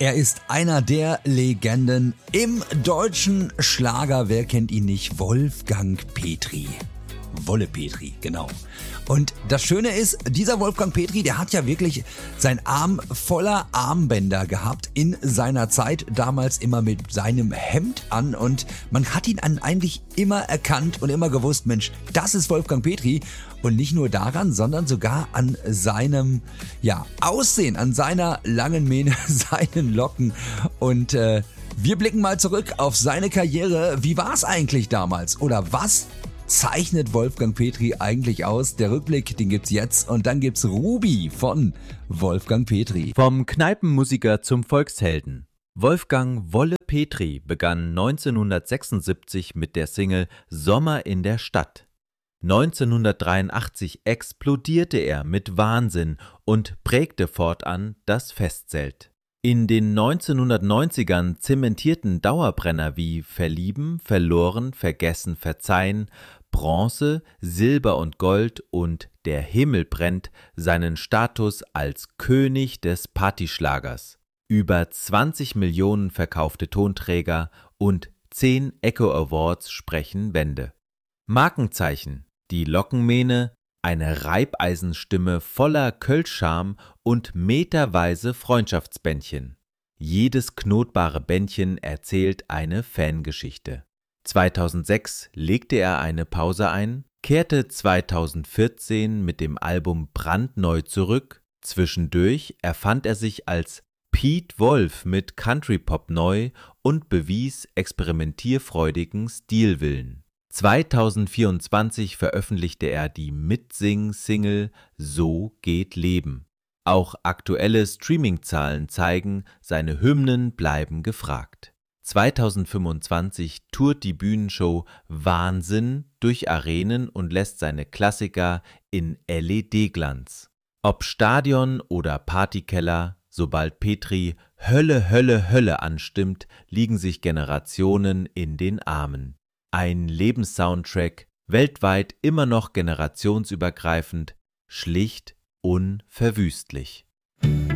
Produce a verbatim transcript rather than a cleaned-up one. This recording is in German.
Er ist einer der Legenden im deutschen Schlager. Wer kennt ihn nicht? Wolfgang Petri. Wolle Petri, genau. Und das Schöne ist, dieser Wolfgang Petri, der hat ja wirklich sein Arm voller Armbänder gehabt in seiner Zeit, damals immer mit seinem Hemd an, und man hat ihn an eigentlich immer erkannt und immer gewusst, Mensch, das ist Wolfgang Petri, und nicht nur daran, sondern sogar an seinem ja, Aussehen, an seiner langen Mähne, seinen Locken, und äh, wir blicken mal zurück auf seine Karriere. Wie war es eigentlich damals, oder was zeichnet Wolfgang Petri eigentlich aus? Der Rückblick, den gibt's jetzt, und dann gibt's Ruby von Wolfgang Petri. Vom Kneipenmusiker zum Volkshelden. Wolfgang Wolle Petri begann neunzehnhundertsechsundsiebzig mit der Single Sommer in der Stadt. neunzehnhundertdreiundachtzig explodierte er mit Wahnsinn und prägte fortan das Festzelt. In den neunzehnhundertneunzigern zementierten Dauerbrenner wie Verlieben, Verloren, Vergessen, Verzeihen, Bronze, Silber und Gold und Der Himmel brennt seinen Status als König des Partyschlagers. Über zwanzig Millionen verkaufte Tonträger und zehn Echo Awards sprechen Bände. Markenzeichen: die Lockenmähne, eine Reibeisenstimme voller Kölschscharme und meterweise Freundschaftsbändchen. Jedes knotbare Bändchen erzählt eine Fangeschichte. zweitausendsechs legte er eine Pause ein, kehrte zweitausendvierzehn mit dem Album brandneu zurück. Zwischendurch erfand er sich als Piet Wolf mit Country-Pop neu und bewies experimentierfreudigen Stilwillen. zweitausendvierundzwanzig veröffentlichte er die Mitsing-Single So geht Leben. Auch aktuelle Streaming-Zahlen zeigen, seine Hymnen bleiben gefragt. zweitausendfünfundzwanzig tourt die Bühnenshow Wahnsinn durch Arenen und lässt seine Klassiker in L E D-Glanz. Ob Stadion oder Partykeller, sobald Petri Hölle, Hölle, Hölle anstimmt, liegen sich Generationen in den Armen. Ein Lebenssoundtrack, weltweit immer noch generationsübergreifend, schlicht, unverwüstlich.